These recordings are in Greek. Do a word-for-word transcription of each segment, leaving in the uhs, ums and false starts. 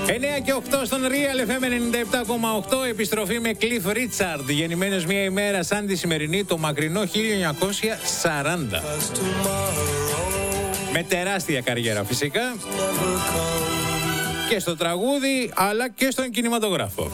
εννιά και οκτώ στον Real εφ εμ ενενήντα επτά κόμμα οκτώ. Επιστροφή με Cliff Richard, γεννημένος μια ημέρα σαν τη σημερινή το μακρινό χίλια εννιακόσια σαράντα. Με τεράστια καριέρα φυσικά και στο τραγούδι αλλά και στον κινηματογράφο.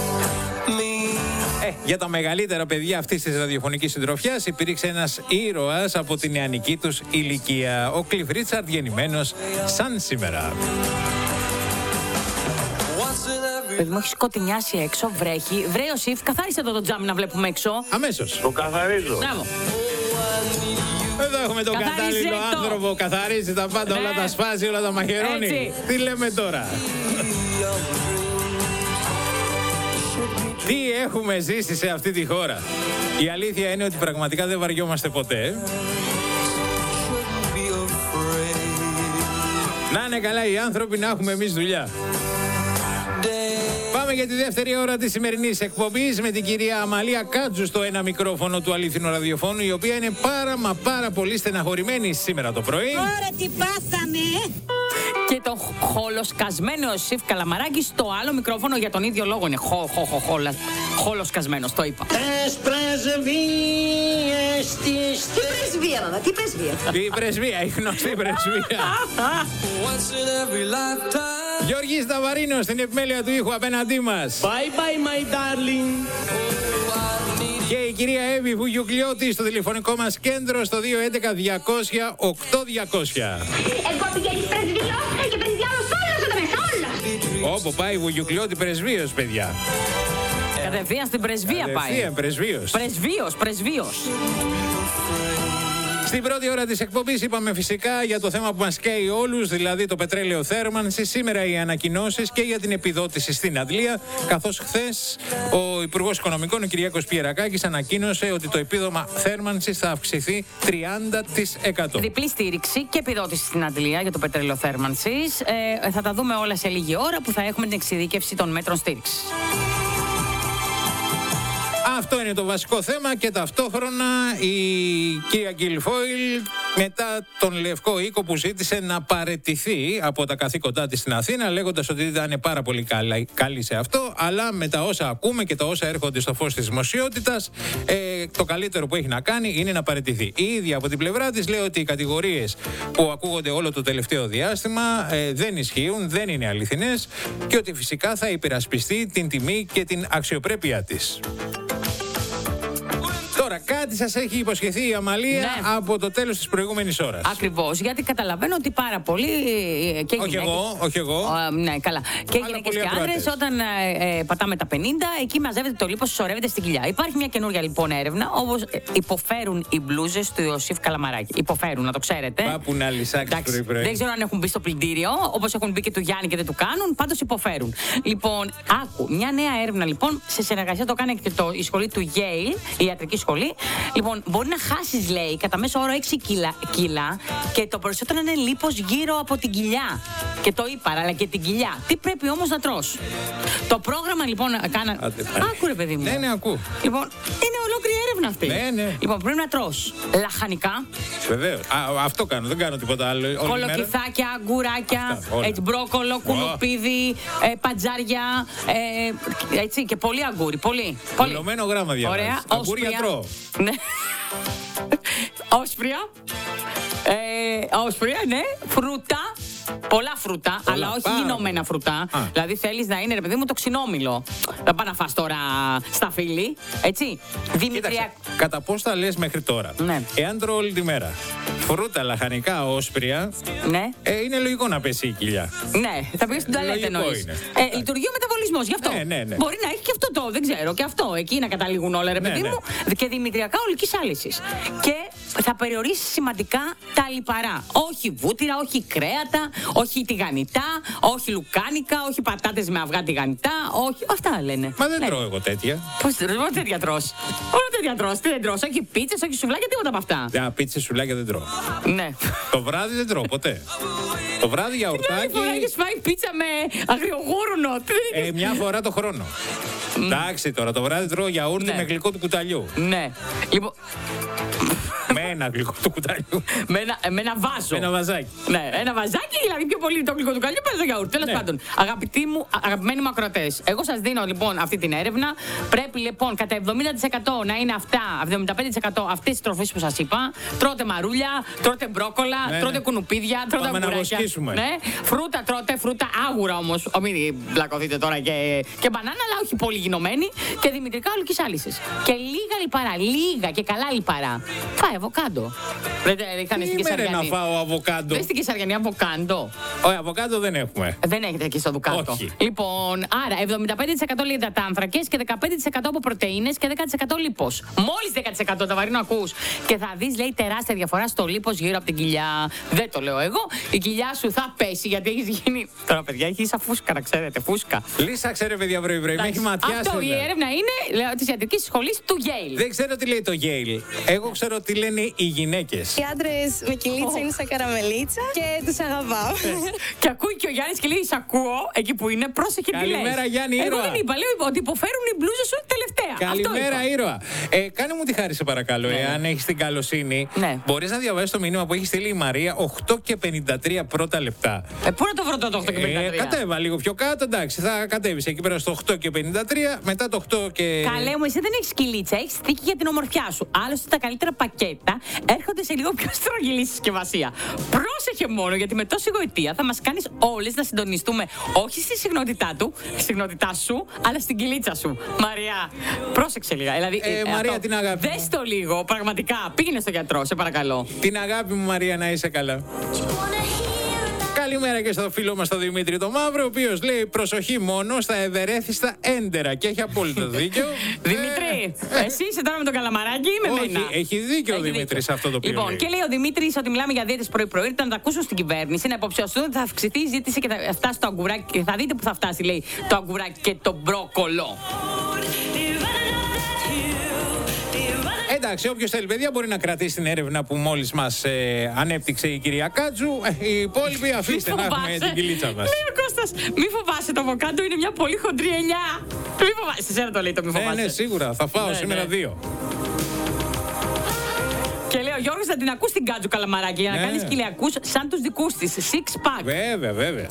Ε, για τα μεγαλύτερα παιδιά αυτής της ραδιοφωνικής συντροφιάς υπήρξε ένας ήρωας από την νεανική τους ηλικία. Ο Cliff Richard, γεννημένος σαν σήμερα. Παιδί μου, έχει σκοτεινιάσει έξω, βρέχει. Βρέει ο Σιφ, καθάρισε εδώ το τζάμι να βλέπουμε έξω. Αμέσως. Το καθαρίζω. Μπράβο. Εδώ έχουμε τον Καθάρισε κατάλληλο το. άνθρωπο. Καθαρίζει τα πάντα, Ναι. όλα τα σφάζει, όλα τα μαχαιρώνει. Έτσι. Τι λέμε τώρα. Τι έχουμε ζήσει σε αυτή τη χώρα. Η αλήθεια είναι ότι πραγματικά δεν βαριόμαστε ποτέ. Να είναι καλά οι άνθρωποι, να έχουμε εμείς δουλειά. Πάμε για τη δεύτερη ώρα της σημερινής εκπομπής με την κυρία Αμαλία Κάτζου στο ένα μικρόφωνο του αλήθινου ραδιοφώνου, η οποία είναι πάρα μα πάρα πολύ στεναχωρημένη σήμερα το πρωί. Ωραία, τι πάθαμε! Και το χολοσκασμένο Σιφ Καλαμαράκη στο άλλο μικρόφωνο για τον ίδιο λόγο είναι. Χο, χο, χο, χολα, χολοσκασμένος, το είπα. Τις πρεσβείες της... Τι πρεσβεία, μάνα, τι πρεσβεία? Η πρεσβεία, η γνωστή πρεσβεία. Γιώργης Σταβαρίνος στην επιμέλεια του ήχου απέναντί μας. Bye bye my darling. Και η κυρία Εύη Βουγιουκλιώτη στο τηλεφωνικό μας κέντρο στο δύο έντεκα διακόσια οκτώ διακόσια. Εγώ πηγαίνει πρεσβείο και πρεσβειώνω όλος εδώ μέσα, όλος. Όπου πάει η Βουγιουκλιώτη πρεσβείος, παιδιά. Κατευθείαν στην πρεσβεία πάει. Κατευθείαν πρεσβείος. Πρεσβείος, πρεσβείος. Στην πρώτη ώρα της εκπομπής είπαμε φυσικά για το θέμα που μας καίει όλους, δηλαδή το πετρέλαιο θέρμανσης. Σήμερα οι ανακοινώσεις και για την επιδότηση στην αντλία, καθώς χθες ο Υπουργός Οικονομικών, ο Κυριάκος Πιερακάκης, ανακοίνωσε ότι το επίδομα θέρμανσης θα αυξηθεί τριάντα τοις εκατό. Διπλή στήριξη και επιδότηση στην αντλία για το πετρέλαιο θέρμανσης. Ε, θα τα δούμε όλα σε λίγη ώρα που θα έχουμε την εξειδίκευση των μέτρων στήριξης. Αυτό είναι το βασικό θέμα και ταυτόχρονα η κυρία Γκιλφόιλ, μετά τον Λευκό Οίκο που ζήτησε να παραιτηθεί από τα καθήκοντά της στην Αθήνα, λέγοντας ότι ήταν πάρα πολύ καλή, καλή σε αυτό, αλλά με τα όσα ακούμε και τα όσα έρχονται στο φως της δημοσιότητας, ε, το καλύτερο που έχει να κάνει είναι να παραιτηθεί. Η ίδια από την πλευρά της λέει ότι οι κατηγορίες που ακούγονται όλο το τελευταίο διάστημα ε, δεν ισχύουν, δεν είναι αληθινές και ότι φυσικά θα υπερασπιστεί την τιμή και την αξιοπρέπειά της. Τώρα, κάτι σας έχει υποσχεθεί η Αμαλία, ναι, από το τέλος της προηγούμενης ώρας. Ακριβώς, γιατί καταλαβαίνω ότι πάρα πολλοί και όχι γυναίκες... εγώ, όχι εγώ. Uh, ναι, καλά. Και Αλλά γυναίκες πολλοί και άντρες, ακροατές. όταν ε, πατάμε τα πενήντα, εκεί μαζεύεται το λίπος, συσσωρεύεται στην κοιλιά. Υπάρχει μια καινούργια λοιπόν έρευνα, όπως ε, υποφέρουν οι μπλούζες του Ιωσήφ Καλαμαράκη. Υποφέρουν, να το ξέρετε. Πάπου να λυσάξει πρωί-πρωί. Δεν ξέρω αν έχουν μπει στο πλυντήριο, όπως έχουν μπει και του Γιάννη και δεν του κάνουν, πάντως υποφέρουν. Λοιπόν, άκου, μια νέα έρευνα λοιπόν, σε συνεργασία το κάνει και το, η σχολή του Yale, η ιατρική σχολή. Λοιπόν, μπορεί να χάσεις, λέει, κατά μέσο όρο έξι κιλά, κιλά και το περισσότερο είναι λίπος γύρω από την κοιλιά. Και το είπα, αλλά και την κοιλιά. Τι πρέπει όμως να τρως? Το πρόγραμμα λοιπόν κάνα... Άκου ρε παιδί μου. Ναι, ναι, ακού. Λοιπόν, είναι ολόκληρη έρευνα αυτή. Ναι, ναι. Λοιπόν, πρέπει να τρως λαχανικά. Βεβαίως. Α, αυτό κάνω, δεν κάνω τίποτα άλλο. όλη Κολοκυθάκια, αγκουράκια, Αυτά, έτσι, μπρόκολο, κουνουπίδι, ε, πατζάρια, ε, έτσι, και πολύ αγκούρι, πολύ. πολύ. Κολλωμένο γράμμα διαβάζεις. Ωραία, Αγκούρια όσπρια. τρώω. Ναι. Όσπρια. Ε, όσπρια, ναι. Φρούτα. Πολλά φρούτα, Πολλά, αλλά όχι πάρα γινωμένα φρούτα. Α. Δηλαδή θέλεις να είναι, ρε παιδί μου, το ξινόμηλο. Δεν πάει να φας τώρα στα φίλη. Έτσι. Δημητρία. Κοίταξε, κατά πώς τα λες μέχρι τώρα. Ναι. Εάν τρώω όλη τη μέρα φρούτα, λαχανικά, όσπρια, Ναι. ε, είναι λογικό να πέσει η κοιλιά. Ναι, θα πήγες στην τουαλέτα Λογικό εννοείς. είναι. Ε, λειτουργεί ο μεταβολισμός, γι' αυτό. Ναι, ναι, ναι. Μπορεί να έχει και αυτό το, δεν ξέρω, και αυτό. Εκεί να καταλήγουν όλα, ρε Ναι, παιδί ναι. μου. Και δημητριακά ολικής άλυσης. Και θα περιορίσει σημαντικά τα λιπαρά. Όχι βούτυρα, όχι κρέατα, όχι τηγανιτά, όχι λουκάνικα, όχι πατάτες με αυγά τηγανιτά, όχι. Αυτά λένε. Μα δεν Λένε. τρώω εγώ τέτοια. Πώς τρώω, τέτοια τρως. Όλα τέτοια τρως. Τι δεν τρως, όχι πίτσες, όχι σουβλάκια, τίποτα από αυτά. Για πίτσες, σουβλάκια δεν τρώω. Ναι. Το βράδυ δεν τρώω ποτέ. Το βράδυ γιαουρτάκι. Μια φορά έχεις φάει πίτσα με αγριογούρνο. Ε, μια φορά το χρόνο. Εντάξει τώρα, το βράδυ τρώω γιαούρτι με γλυκό του κουταλιού. Ναι. Λοιπόν. Με ένα γλυκό του κουταλιού. Με ένα, με ένα βάζο. Με ένα βαζάκι. Ναι, ένα βαζάκι, δηλαδή πιο πολύ το γλυκό του κουταλιού παίζω γιαούρτι. Τέλος πάντων, αγαπητοί μου, αγαπημένοι μου ακροατές, εγώ σας δίνω λοιπόν αυτή την έρευνα. Πρέπει λοιπόν κατά εβδομήντα τοις εκατό να είναι αυτά, εβδομήντα πέντε τοις εκατό αυτές τις τροφές που σας είπα. Τρώτε μαρούλια, τρώτε μπρόκολα, ναι, τρώτε ναι. κουνουπίδια, τρώτε αγκουράκια. Ναι. Φρούτα τρώτε, φρούτα άγουρα όμως. Μην μπλακωθείτε τώρα και, και μπανάνα, αλλά όχι πολύ γινωμένη. Και δημητρικά ολικής άλυσης. Και λίγα λιπαρά, λίγα και καλά λιπαρά. Φάει αβοκάντο. Τι ημέρα να φάω αβοκάντο. Δεν στην Κεσαριανή αβοκάντο. Όχι, αβοκάντο δεν έχουμε. Δεν έχετε εκεί στο Δουκάτο. Όχι. Λοιπόν, άρα εβδομήντα πέντε τοις εκατό λέει υδατάνθρακες και δεκαπέντε τοις εκατό από πρωτεΐνες και δέκα τοις εκατό λίπος. Μόλις δέκα τοις εκατό τα βαρύνω ακούς. Και θα δεις, λέει, τεράστια διαφορά στο λίπος γύρω από την κοιλιά. Δεν το λέω εγώ. Η κοιλιά σου θα πέσει γιατί έχεις γίνει. Τώρα, παιδιά, έχει σαν φούσκα, να ξέρετε. Φούσκα. Λύσα, ξέρε, παιδιά, πρωί-πρωί. Με έχει ματιάσει. Αυτό η έρευνα είναι, λέω, της ιατρικής σχολής του Yale. Δεν ξέρω τι λέει το Yale. Εγώ ξέρω τι λένε οι γυναίκες. Οι άντρες με κυλίτσα είναι σαν καραμελίτσα και τους αγαπάω. Και ακούει και ο Γιάννης και λέει: Σ' ακούω εκεί που είναι, πρόσεχε τι λες. Καλημέρα, Γιάννη, ήρωα. Εγώ δεν είπα, λέω ότι υποφέρουν οι μπλούζες σου τελευταία. Καλημέρα, ήρωα. Ε, κάνε μου τη χάρη, σε παρακαλώ, ναι. Εάν έχεις την καλοσύνη, ναι. μπορείς να διαβάσεις το μήνυμα που έχει στείλει η Μαρία οκτώ και πενήντα τρία πρώτα λεπτά. Ε, πού να το βρω το οκτώ και πενήντα τρία. Ε, κατέβα λίγο πιο κάτω, εντάξει, θα κατέβεις εκεί πέρα στο οκτώ και πενήντα τρία, μετά το οκτώ και. Καλέ μου, εσύ δεν έχεις κυλίτσα, έχεις θήκη για την ομορφιά σου. Άλλωστε τα καλύτερα πακέτα έρχονται σε λίγο πιο στρογγυλή συσκευασία. Πρόσεχε μόνο, γιατί με τόση γοητεία θα μας κάνεις όλες να συντονιστούμε όχι στη συχνότητά του, συχνότητά σου, αλλά στην κυλίτσα σου. Μαρία, πρόσεξε λίγα. Δηλαδή, ε, ε, Μαρία, αυτό, την αγάπη. Δες το λίγο, πραγματικά. Πήγαινε στο γιατρό, σε παρακαλώ. Την αγάπη μου, Μαρία, να είσαι καλά. Καλημέρα και στο φίλο μας τον Δημήτρη το Μαύρο, ο οποίος λέει προσοχή μόνο στα ευερέθιστα έντερα και έχει απόλυτο δίκιο. Δημήτρη, εσύ είσαι τώρα με τον καλαμαράκι ή με Όχι, μένα. έχει δίκιο ο Δημήτρης σε αυτό το οποίο Λοιπόν, λέει. και λέει ο Δημήτρης ότι μιλάμε για δίαιτες πρωί-πρωί, να τα ακούσουν στην κυβέρνηση, να υποψιαστούν ότι θα αυξηθεί η ζήτηση και θα φτάσει το αγκουράκι. Και θα δείτε που θα φτάσει, λέει, το αγκουράκι και το μπρόκολο. Εντάξει, όποιος θέλει, παιδιά, μπορεί να κρατήσει την έρευνα που μόλις μας ε, ανέπτυξε η κυρία Κάτζου. Ε, οι υπόλοιποι αφήστε να έχουμε την κυλίτσα μας. Λέει ο Κώστας, μη φοβάσαι, το αβοκάντο είναι μια πολύ χοντρή ελιά. Μη φοβάσαι, σε σένα το λέει το μη φοβάσαι. Ναι, ναι, σίγουρα, θα φάω ναι, σήμερα ναι. δύο. Και λέει ο Γιώργος να την ακούς την Κάτζου καλαμαράκι για να ναι. κάνεις κοιλιακούς σαν τους δικούς της. Six pack. Βέβαια, βέβαια.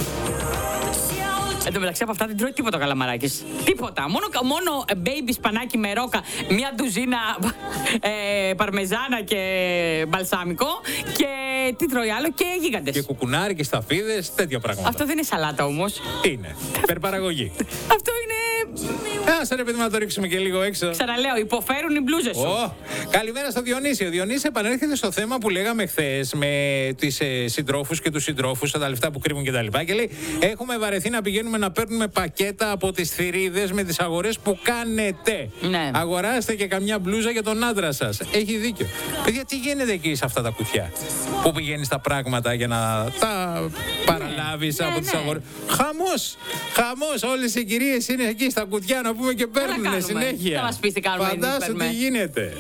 Εν τω μεταξύ από αυτά δεν τρώει τίποτα ο καλαμαράκης. Τίποτα. Μόνο, μόνο baby σπανάκι με ρόκα, μία ντουζίνα ε, παρμεζάνα και μπαλσάμικο και τι τρώει άλλο και γίγαντες. Και κουκουνάρι και σταφίδες, τέτοια πράγματα. Αυτό δεν είναι σαλάτα όμως. Είναι. Υπερπαραγωγή. Αυτό είναι. Άσε ρε παιδί να το ρίξουμε και λίγο έξω. Ξαναλέω, υποφέρουν οι μπλούζες σου. Oh. Καλημέρα στο Διονύση. Ο Διονύσης επανέρχεται στο θέμα που λέγαμε χθες με τις ε, συντρόφους και τους συντρόφους, τα λεφτά που κρύβουν κτλ. Και, και λέει: έχουμε βαρεθεί να πηγαίνουμε να παίρνουμε πακέτα από τις θηρίδες με τις αγορές που κάνετε. Ναι. Αγοράστε και καμιά μπλούζα για τον άντρα σας. Έχει δίκιο. Παιδιά, τι γίνεται εκεί σε αυτά τα κουτιά που πηγαίνεις τα πράγματα για να τα παραλάβεις ναι, από ναι, τις ναι. αγορές. Χαμός! Χαμός! Όλες οι κυρίες είναι εκεί στα κουτιά να πούμε και παίρνουν συνέχεια. Θα μας πεις τι κάνουμε. Φαντάσου τι γίνεται.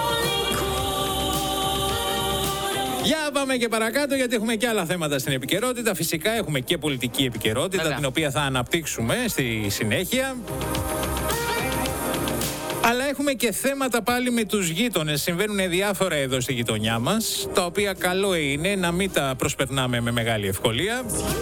Για πάμε και παρακάτω, γιατί έχουμε και άλλα θέματα στην επικαιρότητα. Φυσικά έχουμε και πολιτική επικαιρότητα, βέβαια, την οποία θα αναπτύξουμε στη συνέχεια. Αλλά έχουμε και θέματα πάλι με τους γείτονες. Συμβαίνουν διάφορα εδώ στη γειτονιά μας, τα οποία καλό είναι να μην τα προσπερνάμε με μεγάλη ευκολία.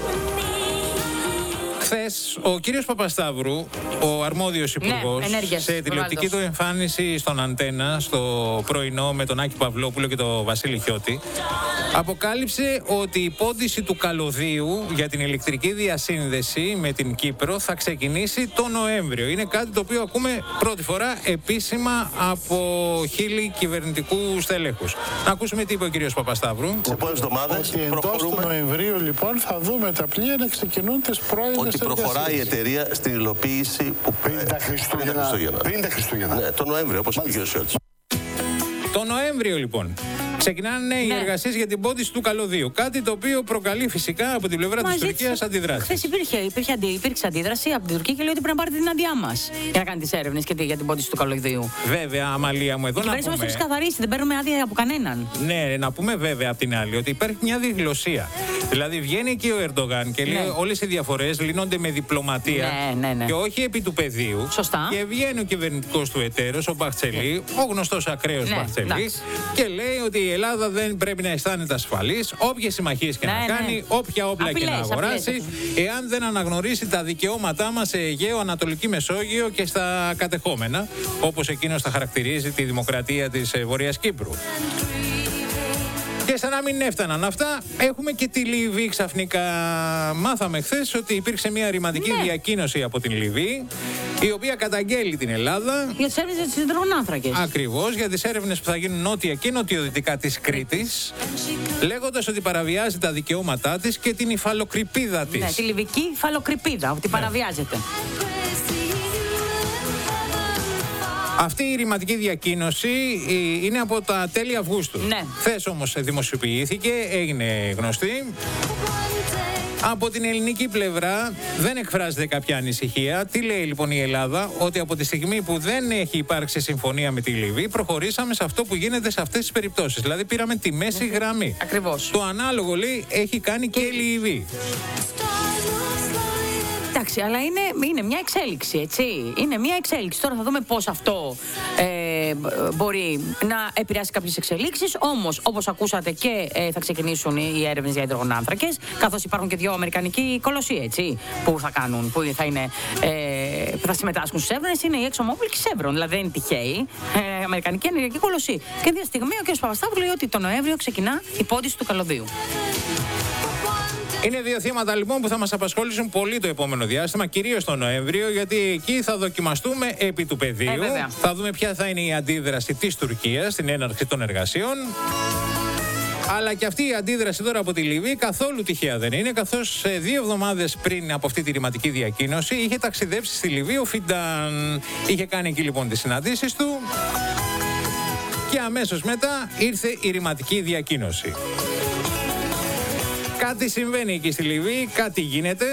Χθες, ο κύριος Παπασταύρου, ο αρμόδιος υπουργός, ναι, σε τηλεοπτική του εμφάνιση στον Αντένα, στο πρωινό με τον Άκη Παυλόπουλο και τον Βασίλη Χιώτη, αποκάλυψε ότι η πόντιση του καλωδίου για την ηλεκτρική διασύνδεση με την Κύπρο θα ξεκινήσει το Νοέμβριο. Είναι κάτι το οποίο ακούμε πρώτη φορά επίσημα από χείλη κυβερνητικού στελέχους. Να ακούσουμε τι είπε ο κύριος Παπασταύρου. Σε επόμενες εβδομάδες προχωρούμε. Εντός του Νοεμβρίου, λοιπόν, θα δούμε τα πλοία να ξεκινούν τις πρώιμες ότι προχωράει η εταιρεία στην υλοποίηση που πριν τα Χριστούγεννα. Πριν τα Χριστούγεννα. Ναι, το Νοέμβριο, όπως είπε ο κ. Σιώτης. Το Νοέμβριο, λοιπόν. Ξεκινάνε οι Ναι. εργασίες για την πόντιση του καλωδίου. Κάτι το οποίο προκαλεί φυσικά από την πλευρά της Τουρκίας αντιδράσεις. Χθες υπήρχε, υπήρχε, αντι, υπήρξε αντίδραση από την Τουρκία και λέει ότι πρέπει να πάρει την άδειά μας για να κάνει τις έρευνες και τι, για την πόντιση του καλωδίου. Βέβαια, Αμαλία μου, εδώ Η να κυβέρνηση όμως το πούμε. έχει καθαρίσει, δεν παίρνουμε άδεια από κανέναν. Ναι, να πούμε βέβαια απ' την άλλη ότι υπάρχει μια διγλωσία. Δηλαδή βγαίνει εκεί ο Ερντογάν και λέει Ναι. όλες οι διαφορές λύνονται με διπλωματία Ναι, ναι, ναι. και όχι επί του πεδίου. Σωστά. Και βγαίνει ο κυβερνητικός του εταίρος, ο Μπαχτσελή, ο γνωστός ακραίος Ναι, Μπαχτσελή, εντάξει. και λέει ότι η Ελλάδα δεν πρέπει να αισθάνεται ασφαλής, όποιες συμμαχίες και Ναι, να ναι. κάνει, όποια όπλα Απειλές, και να αγοράσει, απειλές. εάν δεν αναγνωρίσει τα δικαιώματά μας σε Αιγαίο, Ανατολική Μεσόγειο και στα κατεχόμενα, όπως εκείνος τα χαρακτηρίζει τη δημοκρατία της ε, Βορειάς Κύπρου. Και σαν να μην έφταναν αυτά, έχουμε και τη Λιβύη ξαφνικά. Μάθαμε χθες ότι υπήρξε μια ρηματική Ναι. διακοίνωση από την Λιβύη, η οποία καταγγέλει την Ελλάδα. Για τις έρευνες για τους υδρογονάνθρακες. Ακριβώς για τις έρευνες που θα γίνουν νότια και νοτιοδυτικά της Κρήτης, λέγοντας ότι παραβιάζει τα δικαιώματά της και την υφαλοκρηπίδα της. Ναι, τη λιβική φαλοκρηπίδα, ότι παραβιάζεται. Αυτή η ρηματική διακοίνωση ε, είναι από τα τέλη Αυγούστου. Ναι. Χθες όμως δημοσιοποιήθηκε, έγινε γνωστή. Από την ελληνική πλευρά δεν εκφράζεται κάποια ανησυχία. Τι λέει λοιπόν η Ελλάδα? Ότι από τη στιγμή που δεν έχει υπάρξει συμφωνία με τη Λιβύη, προχωρήσαμε σε αυτό που γίνεται σε αυτές τις περιπτώσεις. Δηλαδή πήραμε τη μέση γραμμή. Ακριβώς. Το ανάλογο, λέει, έχει κάνει και η Λιβύη. Εντάξει, αλλά είναι, είναι μια εξέλιξη, έτσι. Είναι μια εξέλιξη. Τώρα θα δούμε πώς αυτό ε, μπορεί να επηρεάσει κάποιες εξελίξεις. Όμως, όπως ακούσατε, και ε, θα ξεκινήσουν οι έρευνες για υδρογονάνθρακες, καθώς υπάρχουν και δύο αμερικανικοί κολοσσοί, έτσι, που θα κάνουν, που θα, είναι, ε, που θα συμμετάσχουν στις έρευνες. Είναι η ExxonMobil και η Chevron. Δηλαδή δεν είναι τυχαίοι. Ε, αμερικανικοί ενεργειακοί κολοσσοί. Και αυτή τη στιγμή ο κ. Παπασταύρου λέει ότι τον Νοέμβριο ξεκινά η πόντιση του καλωδίου. Είναι δύο θέματα λοιπόν που θα μας απασχολήσουν πολύ το επόμενο διάστημα, κυρίως τον Νοέμβριο, γιατί εκεί θα δοκιμαστούμε επί του πεδίου. Ε, βέβαια. Θα δούμε ποια θα είναι η αντίδραση της Τουρκίας στην έναρξη των εργασιών. Αλλά και αυτή η αντίδραση τώρα από τη Λιβύη καθόλου τυχαία δεν είναι, καθώς δύο εβδομάδες πριν από αυτή τη ρηματική διακοίνωση είχε ταξιδέψει στη Λιβύη ο Φιντάν. Είχε κάνει εκεί λοιπόν τις συναντήσεις του και αμέσως μετά ήρθε η ρηματική διακοίνωση. Κάτι συμβαίνει εκεί στη Λιβύη, κάτι γίνεται.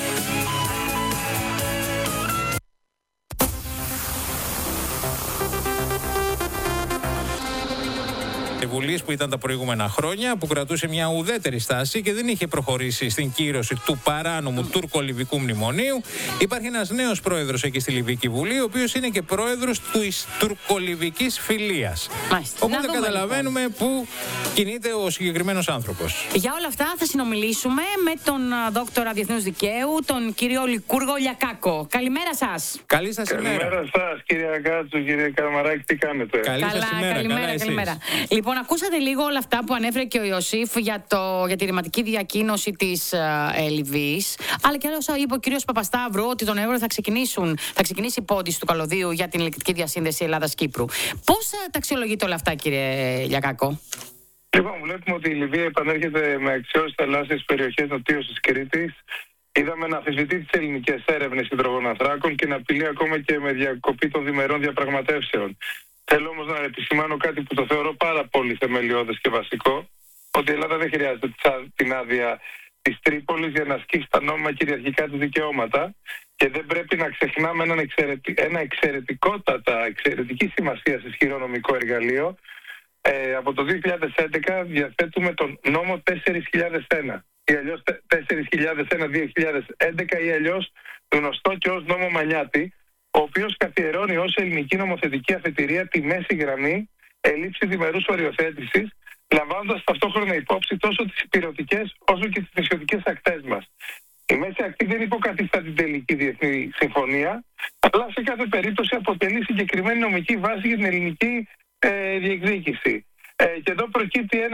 Βουλής που ήταν τα προηγούμενα χρόνια, που κρατούσε μια ουδέτερη στάση και δεν είχε προχωρήσει στην κύρωση του παράνομου τουρκο-λιβικού μνημονίου. Υπάρχει ένας νέος πρόεδρος εκεί στη Λιβική Βουλή, ο οποίος είναι και πρόεδρος της τουρκο-λιβικής φιλίας. Μάλιστα. Οπότε Να δούμε, καταλαβαίνουμε λοιπόν, πού κινείται ο συγκεκριμένος άνθρωπος. Για όλα αυτά θα συνομιλήσουμε με τον α, δόκτορα διεθνούς δικαίου, τον κύριο Λικούργο Λιακάκο. Καλημέρα σας. Καλή σας ημέρα. Καλημέρα σας, κύριε Αγκάτσου, κύριε Καραμαράκη, τι κάνετε? Καλή σας ημέρα. καλημέρα, Καλά εσείς. καλημέρα. Λοιπόν, ακούσατε λίγο όλα αυτά που ανέφερε και ο Ιωσήφ για, το, για τη ρηματική διακοίνωση της ε, Λιβύης. Αλλά και όσα είπε ο κύριος Παπασταύρου, ότι τον Νοέμβριο θα, ξεκινήσουν, θα ξεκινήσει η πόντιση του καλωδίου για την ηλεκτρική διασύνδεση Ελλάδα-Κύπρου. Πώς ε, τα αξιολογείτε όλα αυτά, κύριε Λιακάκο? Λοιπόν, βλέπουμε ότι η Λιβύη επανέρχεται με αξιώσεις θαλάσσιες περιοχές νοτίως της Κρήτης. Είδαμε να αμφισβητεί τις ελληνικές έρευνες υδρογονανθράκων και να απειλεί ακόμα και με διακοπή των διμερών διαπραγματεύσεων. Θέλω όμως να επισημάνω κάτι που το θεωρώ πάρα πολύ θεμελιώδες και βασικό, ότι η Ελλάδα δεν χρειάζεται την άδεια της Τρίπολης για να ασκήσει τα νόμιμα κυριαρχικά της δικαιώματα και δεν πρέπει να ξεχνάμε έναν εξαιρετι... ένα εξαιρετικότατα, εξαιρετική σημασία ισχυρό νομικό εργαλείο. Ε, από το δύο χιλιάδες έντεκα διαθέτουμε τον νόμο τέσσερις χιλιάδες ένα ή αλλιώς τέσσερις χιλιάδες ένα δύο χιλιάδες έντεκα ή αλλιώς γνωστό και ως νόμο Μανιάτη, ο οποίος καθιερώνει ως ελληνική νομοθετική αφετηρία τη μέση γραμμή ελήψη διμερούς οριοθέτησης, λαμβάνοντας ταυτόχρονα υπόψη τόσο τις υπηρετικές όσο και τις νησιωτικές ακτές μας. Η μέση ακτή δεν υποκαθιστά την τελική διεθνή συμφωνία, αλλά σε κάθε περίπτωση αποτελεί συγκεκριμένη νομική βάση για την ελληνική ε, διεκδίκηση. Ε, και εδώ προκύπτει ένα